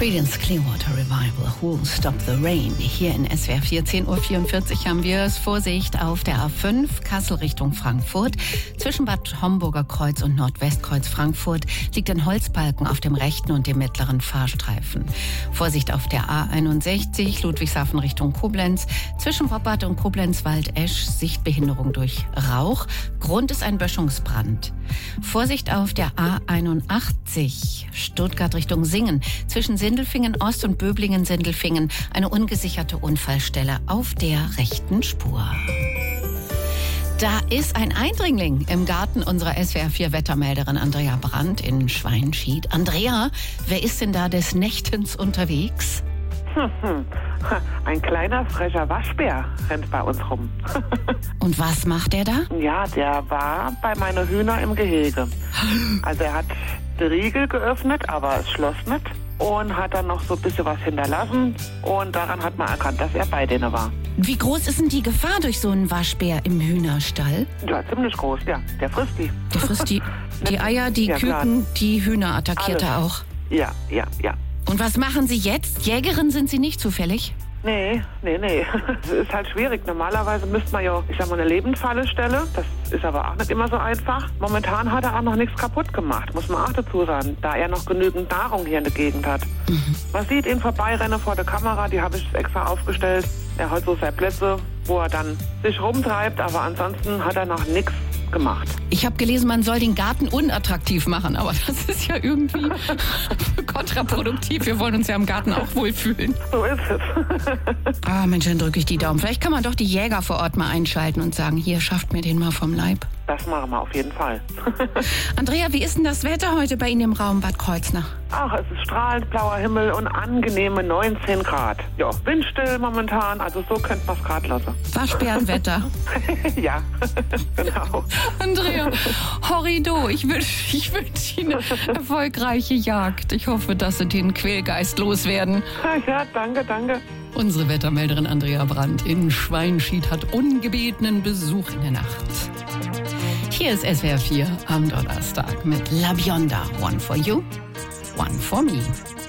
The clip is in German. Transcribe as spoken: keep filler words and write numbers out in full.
Creedence Clearwater Revival, Who'll Stop the Rain. Hier in S W R vier, zehn Uhr vierundvierzig haben wir es. Vorsicht auf der A fünf, Kassel Richtung Frankfurt. Zwischen Bad Homburger Kreuz und Nordwestkreuz Frankfurt liegt ein Holzbalken auf dem rechten und dem mittleren Fahrstreifen. Vorsicht auf der A einundsechzig, Ludwigshafen Richtung Koblenz. Zwischen Woppert und Koblenz-Waldesch Sichtbehinderung durch Rauch. Grund ist ein Böschungsbrand. Vorsicht auf der A einundachtzig, Stuttgart Richtung Singen. Zwischen Sindelfingen Ost und Böblingen-Sindelfingen eine ungesicherte Unfallstelle auf der rechten Spur. Da ist ein Eindringling im Garten unserer S W R vier Wettermelderin Andrea Brandt in Schweinschied. Andrea, wer ist denn da des Nächtens unterwegs? Ein kleiner, frecher Waschbär rennt bei uns rum. Und was macht er da? Ja, der war bei meinen Hühner im Gehege. Also er hat die Riegel geöffnet, aber es schloss nicht. Und hat dann noch so ein bisschen was hinterlassen. Und daran hat man erkannt, dass er bei denen war. Wie groß ist denn die Gefahr durch so einen Waschbär im Hühnerstall? Ja, ziemlich groß, ja. Der frisst die. Der frisst die, die Eier, die Ja, Küken, klar. die Hühner attackiert er auch. Ja, ja, ja. Und was machen Sie jetzt? Jägerin sind Sie nicht zufällig? Nee, nee, nee. Es ist halt schwierig. Normalerweise müsste man ja, ich sag mal, eine Lebendfalle stellen. Das ist aber auch nicht immer so einfach. Momentan hat er auch noch nichts kaputt gemacht, muss man auch dazu sagen, da er noch genügend Nahrung hier in der Gegend hat. Mhm. Man sieht ihn vorbeirennen vor der Kamera, die habe ich extra aufgestellt. Er hat so seine Plätze, wo er dann sich rumtreibt, aber ansonsten hat er noch nichts gemacht. Ich habe gelesen, man soll den Garten unattraktiv machen, aber das ist ja irgendwie kontraproduktiv. Wir wollen uns ja im Garten auch wohlfühlen. So ist es. Ah, Mensch, dann drücke ich die Daumen. Vielleicht kann man doch die Jäger vor Ort mal einschalten und sagen, hier, schafft mir den mal vom Leib. Das machen wir auf jeden Fall. Andrea, wie ist denn das Wetter heute bei Ihnen im Raum Bad Kreuznach? Ach, es ist strahlend blauer Himmel und angenehme neunzehn Grad. Ja, windstill momentan, also so könnte man es gerade lassen. Waschbärenwetter. Ja, genau. Andrea, horrido, ich wünsche ich wünsch Ihnen eine erfolgreiche Jagd. Ich hoffe, dass Sie den Quälgeist loswerden. Ja, danke, danke. Unsere Wettermelderin Andrea Brandt in Schweinschied hat ungebetenen Besuch in der Nacht. Hier ist S W R vier am Donnerstag mit La Bionda. One for you, one for me.